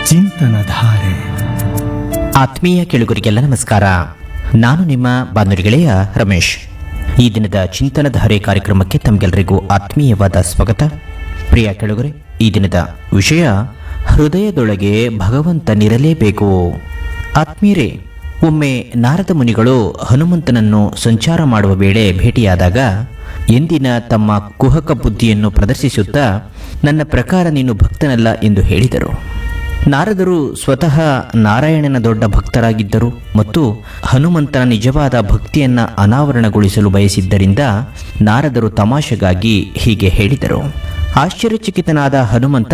ಚಿಂತನಧಾರೆ. ಆತ್ಮೀಯ ಕೇಳುಗರಿಗೆಲ್ಲ ನಮಸ್ಕಾರ. ನಾನು ನಿಮ್ಮ ಬಾನುಲಿ ಗೆಳೆಯ ರಮೇಶ್. ಈ ದಿನದ ಚಿಂತನಧಾರೆ ಕಾರ್ಯಕ್ರಮಕ್ಕೆ ತಮಗೆಲ್ಲರಿಗೂ ಆತ್ಮೀಯವಾದ ಸ್ವಾಗತ. ಪ್ರಿಯ ಕೇಳುಗರೆ, ಈ ದಿನದ ವಿಷಯ ಹೃದಯದೊಳಗೆ ಭಗವಂತನಿರಲೇಬೇಕು. ಆತ್ಮೀಯರೇ, ಒಮ್ಮೆ ನಾರದ ಮುನಿಗಳು ಹನುಮಂತನನ್ನು ಸಂಚಾರ ಮಾಡುವ ವೇಳೆ ಭೇಟಿಯಾದಾಗ ಎಂದಿನ ತಮ್ಮ ಕುಹಕ ಬುದ್ಧಿಯನ್ನು ಪ್ರದರ್ಶಿಸುತ್ತಾ, ನನ್ನ ಪ್ರಕಾರ ನೀನು ಭಕ್ತನಲ್ಲ ಎಂದು ಹೇಳಿದರು. ನಾರದರು ಸ್ವತಃ ನಾರಾಯಣನ ದೊಡ್ಡ ಭಕ್ತರಾಗಿದ್ದರು ಮತ್ತು ಹನುಮಂತನ ನಿಜವಾದ ಭಕ್ತಿಯನ್ನು ಅನಾವರಣಗೊಳಿಸಲು ಬಯಸಿದ್ದರಿಂದ ನಾರದರು ತಮಾಷೆಗಾಗಿ ಹೀಗೆ ಹೇಳಿದರು. ಆಶ್ಚರ್ಯಚಕಿತನಾದ ಹನುಮಂತ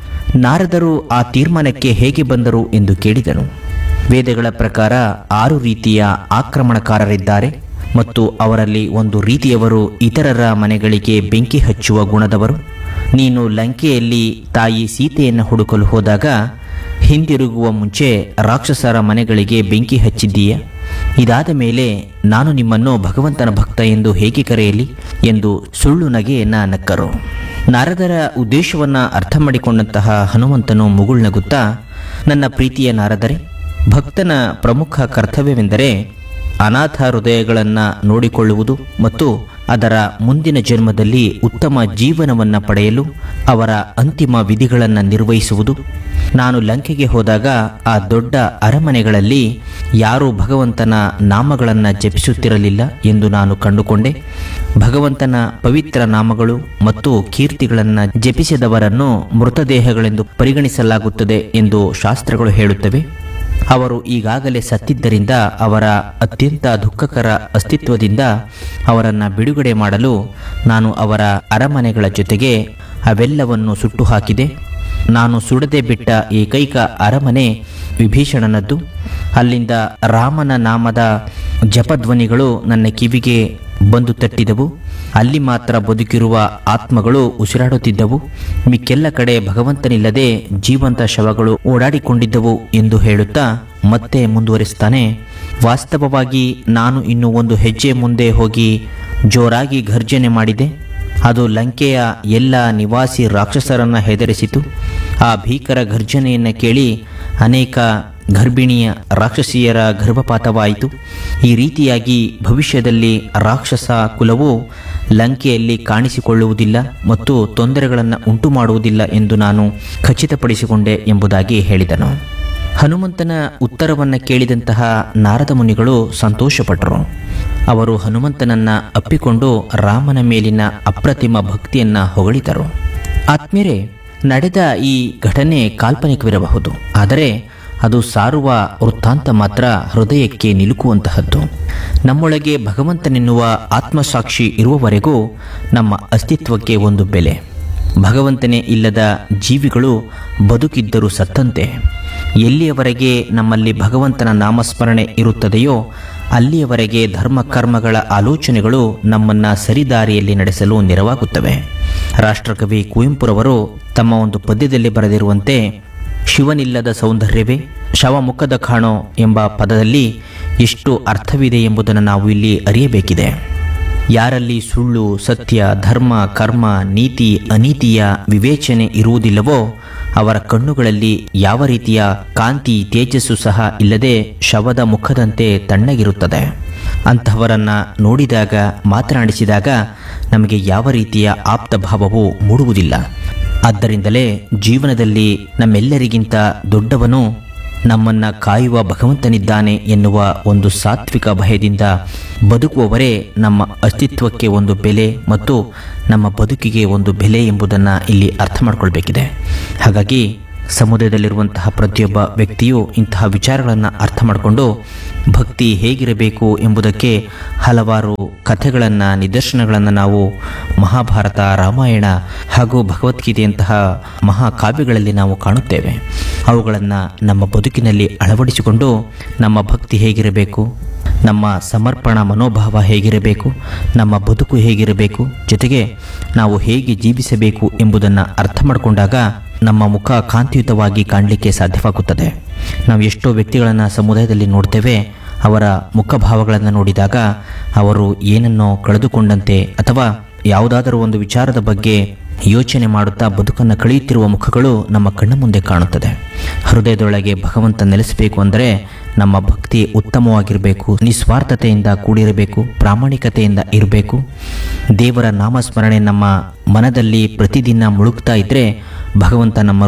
ನಾರದರು ಆ ತೀರ್ಮಾನಕ್ಕೆ ಹೇಗೆ ಬಂದರು ಎಂದು ಕೇಳಿದನು. ವೇದಗಳ ಪ್ರಕಾರ 6 ರೀತಿಯ ಆಕ್ರಮಣಕಾರರಿದ್ದಾರೆ ಮತ್ತು ಅವರಲ್ಲಿ ಒಂದು ರೀತಿಯವರು ಇತರರ ಮನೆಗಳಿಗೆ ಬೆಂಕಿ ಹಚ್ಚುವ ಗುಣದವರು. ನೀನು ಲಂಕೆಯಲ್ಲಿ ತಾಯಿ ಸೀತೆಯನ್ನು ಹುಡುಕಲು ಹೋದಾಗ ಹಿಂದಿರುಗುವ ಮುಂಚೆ ರಾಕ್ಷಸರ ಮನೆಗಳಿಗೆ ಬೆಂಕಿ ಹಚ್ಚಿದ್ದೀಯ. ಇದಾದ ಮೇಲೆ ನಾನು ನಿಮ್ಮನ್ನು ಭಗವಂತನ ಭಕ್ತ ಎಂದು ಹೇಗೆ ಕರೆಯಲಿ ಎಂದು ಸುಳ್ಳು ನಗೆಯನ್ನ ನಕ್ಕರು. ನಾರದರ ಉದ್ದೇಶವನ್ನು ಅರ್ಥ ಮಾಡಿಕೊಂಡಂತಹ ಹನುಮಂತನು ಮುಗುಳ್ನಗುತ್ತಾ, ನನ್ನ ಪ್ರೀತಿಯ ನಾರದರೆ, ಭಕ್ತನ ಪ್ರಮುಖ ಕರ್ತವ್ಯವೆಂದರೆ ಅನಾಥ ಹೃದಯಗಳನ್ನು ನೋಡಿಕೊಳ್ಳುವುದು ಮತ್ತು ಅದರ ಮುಂದಿನ ಜನ್ಮದಲ್ಲಿ ಉತ್ತಮ ಜೀವನವನ್ನು ಪಡೆಯಲು ಅವರ ಅಂತಿಮ ವಿಧಿಗಳನ್ನು ನಿರ್ವಹಿಸುವುದು. ನಾನು ಲಂಕೆಗೆ ಹೋದಾಗ ಆ ದೊಡ್ಡ ಅರಮನೆಗಳಲ್ಲಿ ಯಾರೂ ಭಗವಂತನ ನಾಮಗಳನ್ನು ಜಪಿಸುತ್ತಿರಲಿಲ್ಲ ಎಂದು ನಾನು ಕಂಡುಕೊಂಡೆ. ಭಗವಂತನ ಪವಿತ್ರ ನಾಮಗಳು ಮತ್ತು ಕೀರ್ತಿಗಳನ್ನು ಜಪಿಸಿದವರನ್ನು ಮೃತದೇಹಗಳೆಂದು ಪರಿಗಣಿಸಲಾಗುತ್ತದೆ ಎಂದು ಶಾಸ್ತ್ರಗಳು ಹೇಳುತ್ತವೆ. ಅವರು ಈಗಾಗಲೇ ಸತ್ತಿದ್ದರಿಂದ ಅವರ ಅತ್ಯಂತ ದುಃಖಕರ ಅಸ್ತಿತ್ವದಿಂದ ಅವರನ್ನು ಬಿಡುಗಡೆ ಮಾಡಲು ನಾನು ಅವರ ಅರಮನೆಗಳ ಜೊತೆಗೆ ಅವೆಲ್ಲವನ್ನು ಸುಟ್ಟು ಹಾಕಿದೆ. ನಾನು ಸುಡದೆ ಬಿಟ್ಟ ಏಕೈಕ ಅರಮನೆ ವಿಭೀಷಣನದ್ದು. ಅಲ್ಲಿಂದ ರಾಮನ ನಾಮದ ಜಪಧ್ವನಿಗಳು ನನ್ನ ಕಿವಿಗೆ ಬಂದು ತಟ್ಟಿದವು. ಅಲ್ಲಿ ಮಾತ್ರ ಬದುಕಿರುವ ಆತ್ಮಗಳು ಉಸಿರಾಡುತ್ತಿದ್ದವು. ಮಿಕ್ಕೆಲ್ಲ ಕಡೆ ಭಗವಂತನಿಲ್ಲದೆ ಜೀವಂತ ಶವಗಳು ಓಡಾಡಿಕೊಂಡಿದ್ದವು ಎಂದು ಹೇಳುತ್ತಾ ಮತ್ತೆ ಮುಂದುವರಿಸ್ತಾನೆ. ವಾಸ್ತವವಾಗಿ ನಾನು ಇನ್ನು ಒಂದು ಹೆಜ್ಜೆ ಮುಂದೆ ಹೋಗಿ ಜೋರಾಗಿ ಘರ್ಜನೆ ಮಾಡಿದೆ. ಅದು ಲಂಕೆಯ ಎಲ್ಲ ನಿವಾಸಿ ರಾಕ್ಷಸರನ್ನು ಹೆದರಿಸಿತು. ಆ ಭೀಕರ ಘರ್ಜನೆಯನ್ನು ಕೇಳಿ ಅನೇಕ ಗರ್ಭಿಣಿಯ ರಾಕ್ಷಸಿಯರ ಗರ್ಭಪಾತವಾಯಿತು. ಈ ರೀತಿಯಾಗಿ ಭವಿಷ್ಯದಲ್ಲಿ ರಾಕ್ಷಸ ಕುಲವು ಲಂಕೆಯಲ್ಲಿ ಕಾಣಿಸಿಕೊಳ್ಳುವುದಿಲ್ಲ ಮತ್ತು ತೊಂದರೆಗಳನ್ನು ಉಂಟು ಮಾಡುವುದಿಲ್ಲ ಎಂದು ನಾನು ಖಚಿತಪಡಿಸಿಕೊಂಡೆ ಎಂಬುದಾಗಿ ಹೇಳಿದನು. ಹನುಮಂತನ ಉತ್ತರವನ್ನು ಕೇಳಿದಂತಹ ನಾರದ ಮುನಿಗಳು ಸಂತೋಷಪಟ್ಟರು. ಅವರು ಹನುಮಂತನನ್ನು ಅಪ್ಪಿಕೊಂಡು ರಾಮನ ಮೇಲಿನ ಅಪ್ರತಿಮ ಭಕ್ತಿಯನ್ನು ಹೊಗಳಿದರು. ಆತ್ಮೀಯರೇ, ನಡೆದ ಈ ಘಟನೆ ಕಾಲ್ಪನಿಕವಿರಬಹುದು, ಆದರೆ ಅದು ಸಾರುವ ವೃತ್ತಾಂತ ಮಾತ್ರ ಹೃದಯಕ್ಕೆ ನಿಲುಕುವಂತಹದ್ದು. ನಮ್ಮೊಳಗೆ ಭಗವಂತನೆನ್ನುವ ಆತ್ಮಸಾಕ್ಷಿ ಇರುವವರೆಗೂ ನಮ್ಮ ಅಸ್ತಿತ್ವಕ್ಕೆ ಒಂದು ಬೆಲೆ. ಭಗವಂತನೇ ಇಲ್ಲದ ಜೀವಿಗಳು ಬದುಕಿದ್ದರೂ ಸತ್ತಂತೆ. ಎಲ್ಲಿಯವರೆಗೆ ನಮ್ಮಲ್ಲಿ ಭಗವಂತನ ನಾಮಸ್ಮರಣೆ ಇರುತ್ತದೆಯೋ ಅಲ್ಲಿಯವರೆಗೆ ಧರ್ಮ ಕರ್ಮಗಳ ಆಲೋಚನೆಗಳು ನಮ್ಮನ್ನು ಸರಿದಾರಿಯಲ್ಲಿ ನಡೆಸಲು ನೆರವಾಗುತ್ತವೆ. ರಾಷ್ಟ್ರಕವಿ ಕುವೆಂಪುರವರು ತಮ್ಮ ಒಂದು ಪದ್ಯದಲ್ಲಿ ಬರೆದಿರುವಂತೆ, ಶಿವನಿಲ್ಲದ ಸೌಂದರ್ಯವೇ ಶವಮುಖದ ಕಾಣೋ ಎಂಬ ಪದದಲ್ಲಿ ಎಷ್ಟು ಅರ್ಥವಿದೆ ಎಂಬುದನ್ನು ನಾವು ಇಲ್ಲಿ ಅರಿಯಬೇಕಿದೆ. ಯಾರಲ್ಲಿ ಸುಳ್ಳು, ಸತ್ಯ, ಧರ್ಮ, ಕರ್ಮ, ನೀತಿ, ಅನೀತಿಯ ವಿವೇಚನೆ ಇರುವುದಿಲ್ಲವೋ ಅವರ ಕಣ್ಣುಗಳಲ್ಲಿ ಯಾವ ರೀತಿಯ ಕಾಂತಿ, ತೇಜಸ್ಸು ಸಹ ಇಲ್ಲದೆ ಶವದ ಮುಖದಂತೆ ತಣ್ಣಗಿರುತ್ತದೆ. ಅಂಥವರನ್ನು ನೋಡಿದಾಗ, ಮಾತನಾಡಿಸಿದಾಗ ನಮಗೆ ಯಾವ ರೀತಿಯ ಆಪ್ತ ಭಾವವೂ ಮೂಡುವುದಿಲ್ಲ. ಆದ್ದರಿಂದಲೇ ಜೀವನದಲ್ಲಿ ನಮ್ಮೆಲ್ಲರಿಗಿಂತ ದೊಡ್ಡವನು ನಮ್ಮನ್ನು ಕಾಯುವ ಭಗವಂತನಿದ್ದಾನೆ ಎನ್ನುವ ಒಂದು ಸಾತ್ವಿಕ ಭಯದಿಂದ ಬದುಕುವವರೇ ನಮ್ಮ ಅಸ್ತಿತ್ವಕ್ಕೆ ಒಂದು ಬೆಲೆ ಮತ್ತು ನಮ್ಮ ಬದುಕಿಗೆ ಒಂದು ಬೆಲೆ ಎಂಬುದನ್ನು ಇಲ್ಲಿ ಅರ್ಥ ಮಾಡಿಕೊಳ್ಬೇಕಿದೆ. ಹಾಗಾಗಿ ಸಮುದಾಯದಲ್ಲಿರುವಂತಹ ಪ್ರತಿಯೊಬ್ಬ ವ್ಯಕ್ತಿಯು ಇಂತಹ ವಿಚಾರಗಳನ್ನು ಅರ್ಥ ಮಾಡಿಕೊಂಡು ಭಕ್ತಿ ಹೇಗಿರಬೇಕು ಎಂಬುದಕ್ಕೆ ಹಲವಾರು ಕಥೆಗಳನ್ನು, ನಿದರ್ಶನಗಳನ್ನು ನಾವು ಮಹಾಭಾರತ, ರಾಮಾಯಣ ಹಾಗೂ ಭಗವದ್ಗೀತೆಯಂತಹ ಮಹಾಕಾವ್ಯಗಳಲ್ಲಿ ನಾವು ಕಾಣುತ್ತೇವೆ. ಅವುಗಳನ್ನು ನಮ್ಮ ಬದುಕಿನಲ್ಲಿ ಅಳವಡಿಸಿಕೊಂಡು ನಮ್ಮ ಭಕ್ತಿ ಹೇಗಿರಬೇಕು, ನಮ್ಮ ಸಮರ್ಪಣಾ ಮನೋಭಾವ ಹೇಗಿರಬೇಕು, ನಮ್ಮ ಬದುಕು ಹೇಗಿರಬೇಕು, ಜೊತೆಗೆ ನಾವು ಹೇಗೆ ಜೀವಿಸಬೇಕು ಎಂಬುದನ್ನು ಅರ್ಥ ಮಾಡಿಕೊಂಡಾಗ ನಮ್ಮ ಮುಖ ಕಾಂತಿಯುತವಾಗಿ ಕಾಣಲಿಕ್ಕೆ ಸಾಧ್ಯವಾಗುತ್ತದೆ. ನಾವು ಎಷ್ಟೋ ವ್ಯಕ್ತಿಗಳನ್ನು ಸಮುದಾಯದಲ್ಲಿ ನೋಡ್ತೇವೆ. ಅವರ ಮುಖಭಾವಗಳನ್ನು ನೋಡಿದಾಗ ಅವರು ಏನನ್ನೋ ಕಳೆದುಕೊಂಡಂತೆ ಅಥವಾ ಯಾವುದಾದರೂ ಒಂದು ವಿಚಾರದ ಬಗ್ಗೆ ಯೋಚನೆ ಮಾಡುತ್ತಾ ಬದುಕನ್ನು ಕಳೆಯುತ್ತಿರುವ ಮುಖಗಳು ನಮ್ಮ ಕಣ್ಣ ಮುಂದೆ ಕಾಣುತ್ತದೆ. ಹೃದಯದೊಳಗೆ ಭಗವಂತ ನೆಲೆಸಬೇಕು ಅಂದರೆ ನಮ್ಮ ಭಕ್ತಿ ಉತ್ತಮವಾಗಿರಬೇಕು, ನಿಸ್ವಾರ್ಥತೆಯಿಂದ ಕೂಡಿರಬೇಕು, ಪ್ರಾಮಾಣಿಕತೆಯಿಂದ ಇರಬೇಕು. ದೇವರ ನಾಮಸ್ಮರಣೆ ನಮ್ಮ ಮನದಲ್ಲಿ ಪ್ರತಿದಿನ ಮುಳುಗ್ತಾ ಇದ್ದರೆ ಭಗವಂತ ನಮ್ಮ